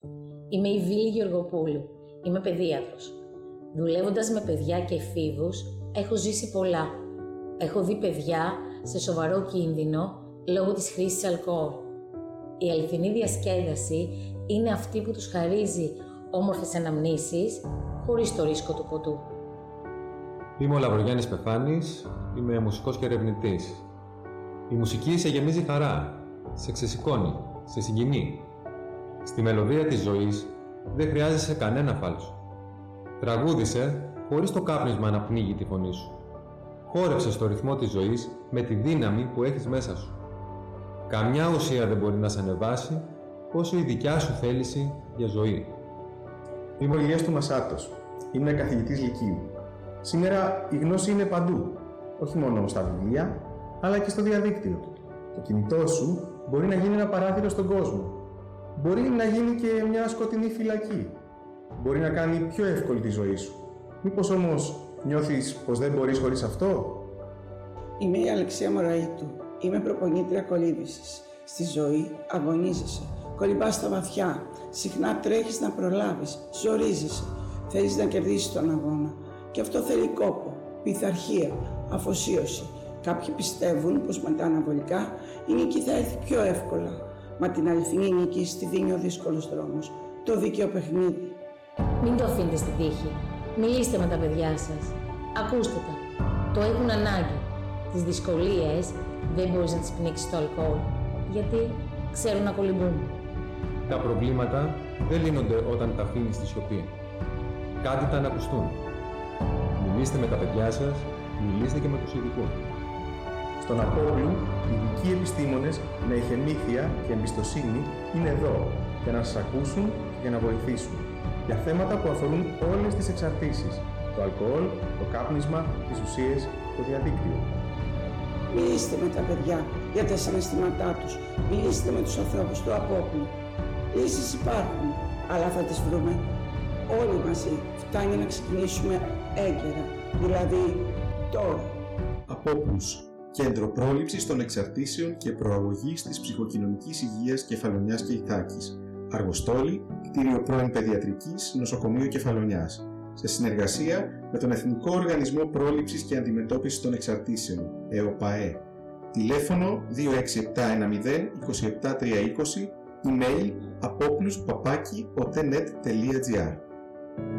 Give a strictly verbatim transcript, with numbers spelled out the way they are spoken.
Είμαι η Βίλη Γεωργοπούλου. Είμαι παιδίατρος. Δουλεύοντας με παιδιά και εφήβους, έχω ζήσει πολλά. Έχω δει παιδιά σε σοβαρό κίνδυνο λόγω της χρήσης αλκοόλ. Η αληθινή διασκέδαση είναι αυτή που τους χαρίζει όμορφες αναμνήσεις χωρίς το ρίσκο του ποτού. Είμαι ο Λαβρογιάννης Πεφάνης, είμαι μουσικός και ερευνητής. Η μουσική σε γεμίζει χαρά, σε ξεσηκώνει, σε συγκινεί. Στη μελωδία της ζωής δεν χρειάζεσαι κανένα φάλσο. Τραγούδισε χωρίς το κάπνισμα να πνίγει τη φωνή σου. Χόρεψε στο ρυθμό της ζωής με τη δύναμη που έχεις μέσα σου. Καμιά ουσία δεν μπορεί να σε ανεβάσει όσο η δικιά σου θέληση για ζωή. Είμαι ο Ηλίας του Μασάτος. Είμαι καθηγητής Λυκείου. Σήμερα η γνώση είναι παντού, όχι μόνο στα βιβλία, αλλά και στο διαδίκτυο. Το κινητό σου μπορεί να γίνει ένα παράθυρο στον κόσμο. Μπορεί να γίνει και μια σκοτεινή φυλακή. Μπορεί να κάνει πιο εύκολη τη ζωή σου. Μήπως όμως νιώθεις πως δεν μπορείς χωρίς αυτό? Είμαι η Αλεξία Μωραΐτου. Είμαι προπονήτρια κολύμβησης. Στη ζωή αγωνίζεσαι. Κολυμπάς στα βαθιά. Συχνά τρέχεις να προλάβεις. Ζορίζεσαι. Θέλεις να κερδίσεις τον αγώνα. Και αυτό θέλει κόπο, πειθαρχία, αφοσίωση. Κάποιοι πιστεύουν πως με τα αναβολικά η νίκη θα έρθει πιο εύκολα. Μα την αληθινή νίκη στη δίνει ο δύσκολος δρόμος. Το δίκαιο παιχνίδι. Μην το αφήνετε στην τύχη. Μιλήστε με τα παιδιά σας. Ακούστε τα. Το έχουν ανάγκη. Τις δυσκολίες δεν μπορείς να τις πνίξεις το αλκοόλ. Γιατί ξέρουν να κολυμπούν. Τα προβλήματα δεν λύνονται όταν τα αφήνεις στη σιωπή. Κάντε τα να ακουστούν. Μιλήστε με τα παιδιά σας, μιλήστε και με τους ειδικούς. Στον Απόλλου, οι ειδικοί επιστήμονες με ηχεμήθεια και εμπιστοσύνη είναι εδώ για να σας ακούσουν και για να βοηθήσουν για θέματα που αφορούν όλες τις εξαρτήσεις, το αλκοόλ, το κάπνισμα, τις ουσίες, το διαδίκτυο. Μιλήστε με τα παιδιά για τα συναισθήματά τους. Μιλήστε με τους ανθρώπους του Απόλλου. Λύσεις υπάρχουν, αλλά θα τις βρούμε όλοι μαζί. Φτάνει να ξεκινήσουμε έγκαιρα, δηλαδή τώρα. Απόλλους, Κέντρο Πρόληψης των Εξαρτήσεων και Προαγωγής της Ψυχοκοινωνικής Υγείας Κεφαλονιάς και Ιθάκης. Αργοστόλη, κτίριο πρώην Παιδιατρικής, Νοσοκομείο Κεφαλονιάς. Σε συνεργασία με τον Εθνικό Οργανισμό Πρόληψης και Αντιμετώπισης των Εξαρτήσεων, ΕΟΠΑΕ. Τηλέφωνο δύο έξι επτά ένα μηδέν είκοσι επτά τριακόσια είκοσι, email apopoulos παπάκι otenet τελεία gr.